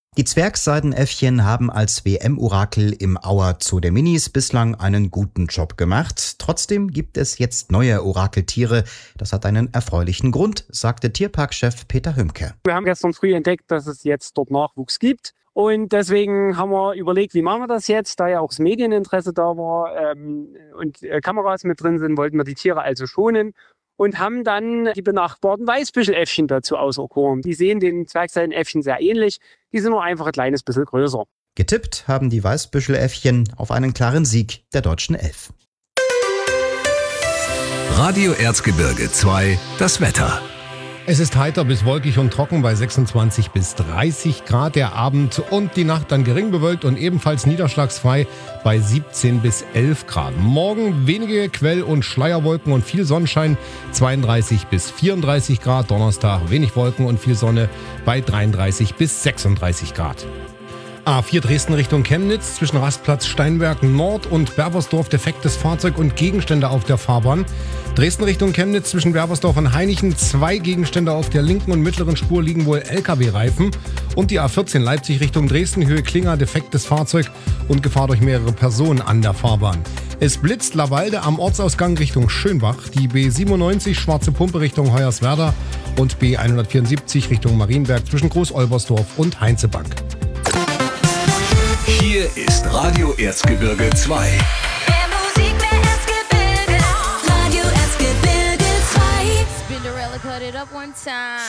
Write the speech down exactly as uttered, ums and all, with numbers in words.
Die Zwergseidenäffchen haben als W M-Orakel im Auer Zoo der Minis bislang einen guten Job gemacht. Trotzdem gibt es jetzt neue Orakeltiere. Das hat einen erfreulichen Grund, sagte Tierparkchef Peter Hümke. Wir haben gestern früh entdeckt, dass es jetzt dort Nachwuchs gibt. Und deswegen haben wir überlegt, wie machen wir das jetzt? Da ja auch das Medieninteresse da war ähm, und äh, Kameras mit drin sind, wollten wir die Tiere also schonen. Und haben dann die benachbarten Weißbüscheläffchen dazu auserkoren. Die sehen den Zwergseidenäffchen sehr ähnlich, die sind nur einfach ein kleines bisschen größer. Getippt haben die Weißbüscheläffchen auf einen klaren Sieg der deutschen Elf. Radio Erzgebirge zwei, das Wetter. Es ist heiter bis wolkig und trocken bei sechsundzwanzig bis dreißig Grad. Der Abend und die Nacht dann gering bewölkt und ebenfalls niederschlagsfrei bei siebzehn bis elf Grad. Morgen wenige Quell- und Schleierwolken und viel Sonnenschein, zweiunddreißig bis vierunddreißig Grad. Donnerstag wenig Wolken und viel Sonne bei dreiunddreißig bis sechsunddreißig Grad. A vier Dresden Richtung Chemnitz, zwischen Rastplatz Steinberg Nord und Berbersdorf defektes Fahrzeug und Gegenstände auf der Fahrbahn. Dresden Richtung Chemnitz, zwischen Berbersdorf und Hainichen, zwei Gegenstände auf der linken und mittleren Spur liegen wohl L K W-Reifen. Und die A vierzehn Leipzig Richtung Dresden, Höhe Klinger, defektes Fahrzeug und Gefahr durch mehrere Personen an der Fahrbahn. Es blitzt Lawalde am Ortsausgang Richtung Schönbach, die B siebenundneunzig Schwarze Pumpe Richtung Hoyerswerda und B hundertvierundsiebzig Richtung Marienberg zwischen Groß-Olbersdorf und Heinzebank. Hier ist Radio Erzgebirge zwei. Mehr Musik, mehr Erzgebirge. Radio Erzgebirge zwei. Spinderella cut it up one time.